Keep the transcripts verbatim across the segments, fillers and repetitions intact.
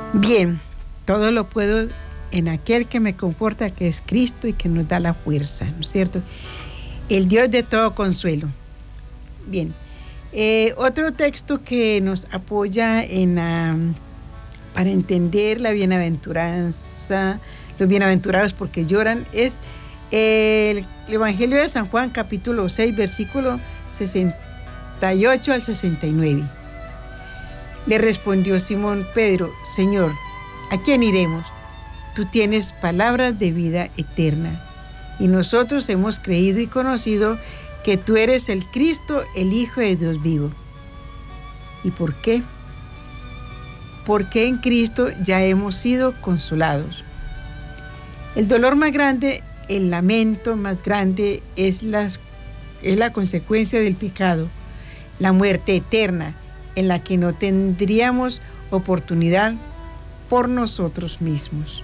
Bien, todo lo puedo en aquel que me conforta, que es Cristo y que nos da la fuerza, ¿no es cierto? El Dios de todo consuelo. Bien, eh, otro texto que nos apoya en la, para entender la bienaventuranza, los bienaventurados porque lloran, es el Evangelio de San Juan, capítulo seis, versículo sesenta y ocho al sesenta y nueve. Le respondió Simón Pedro: Señor, ¿a quién iremos? Tú tienes palabras de vida eterna, y nosotros hemos creído y conocido que tú eres el Cristo, el Hijo de Dios vivo. ¿Y por qué? Porque en Cristo ya hemos sido consolados. El dolor más grande, el lamento más grande es la, es la consecuencia del pecado, la muerte eterna, en la que no tendríamos oportunidad por nosotros mismos.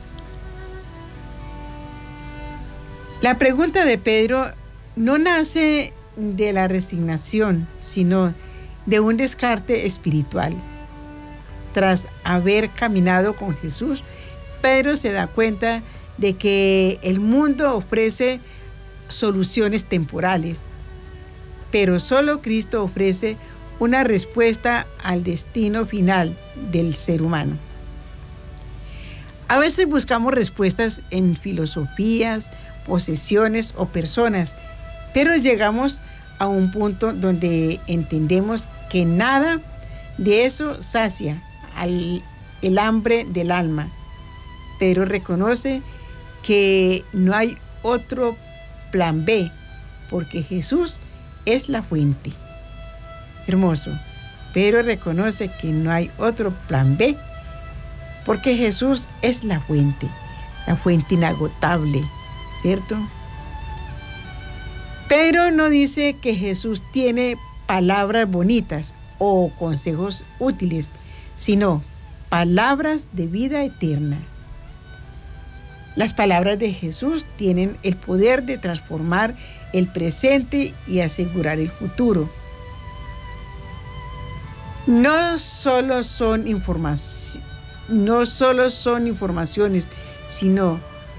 La pregunta de Pedro no nace de la resignación, sino de un descarte espiritual. Tras haber caminado con Jesús, Pedro se da cuenta de que el mundo ofrece soluciones temporales, pero solo Cristo ofrece una respuesta al destino final del ser humano. A veces buscamos respuestas en filosofías, posesiones o personas, pero llegamos a un punto donde entendemos que nada de eso sacia al, el hambre del alma, pero reconoce que no hay otro plan B, porque Jesús es la fuente. Hermoso, pero reconoce que no hay otro plan B, porque Jesús es la fuente, la fuente inagotable, ¿cierto? Pero no dice que Jesús tiene palabras bonitas o consejos útiles, sino palabras de vida eterna. Las palabras de Jesús tienen el poder de transformar el presente y asegurar el futuro. No solo son informaci- no solo son informaciones, sino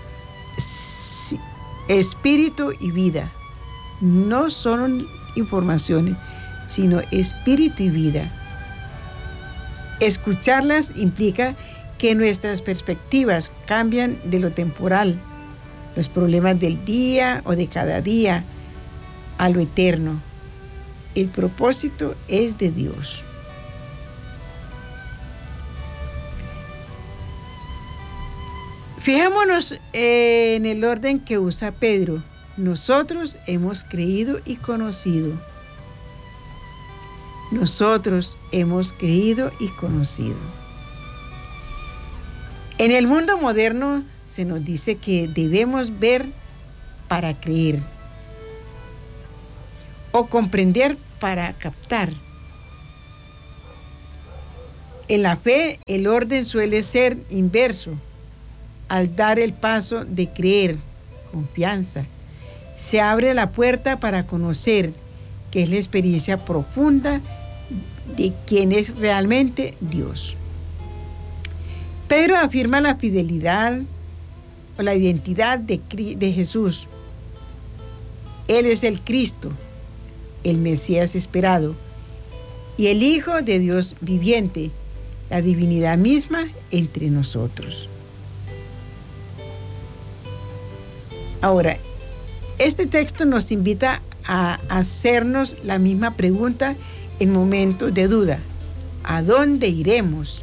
espíritu y vida. No son informaciones, sino espíritu y vida. Escucharlas implica que nuestras perspectivas cambian de lo temporal, los problemas del día o de cada día, a lo eterno. El propósito es de Dios. Fijémonos en el orden que usa Pedro. Nosotros hemos creído y conocido. Nosotros hemos creído y conocido. En el mundo moderno se nos dice que debemos ver para creer o comprender para captar. En la fe, el orden suele ser inverso. Al dar el paso de creer, confianza, se abre la puerta para conocer, que es la experiencia profunda de quién es realmente Dios. Pedro afirma la fidelidad o la identidad de, de Jesús. Él es el Cristo, el Mesías esperado, y el Hijo de Dios viviente, la divinidad misma entre nosotros. Ahora, este texto nos invita a hacernos la misma pregunta en momentos de duda. ¿A dónde iremos?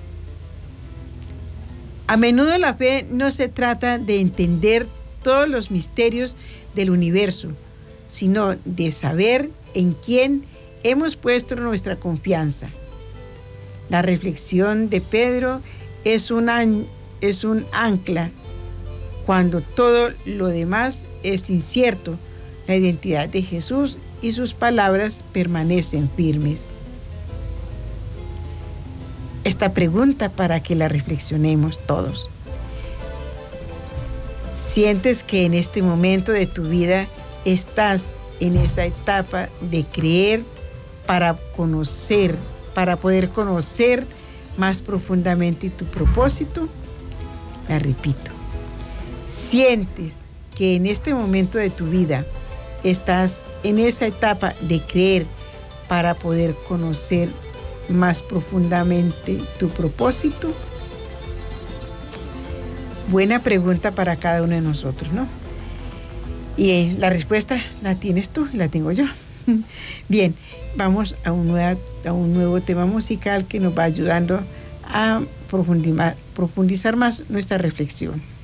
A menudo la fe no se trata de entender todos los misterios del universo, sino de saber en quién hemos puesto nuestra confianza. La reflexión de Pedro es un, es un ancla cuando todo lo demás es incierto. La identidad de Jesús y sus palabras permanecen firmes. Esta pregunta para que la reflexionemos todos. ¿Sientes que en este momento de tu vida estás en esa etapa de creer para conocer, para poder conocer más profundamente tu propósito? La repito. ¿Sientes que en este momento de tu vida estás en esa etapa de creer para poder conocer más profundamente tu propósito? Buena pregunta para cada uno de nosotros, ¿no? Y eh, la respuesta la tienes tú y la tengo yo. Bien, vamos a un, nueva, a un nuevo tema musical que nos va ayudando a profundizar, profundizar más nuestra reflexión.